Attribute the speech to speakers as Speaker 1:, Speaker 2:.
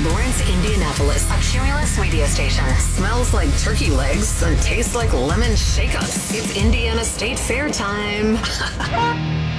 Speaker 1: Lawrence, Indianapolis, a Cumulus radio station. Smells like turkey legs and tastes like lemon shake-ups. It's Indiana State Fair time.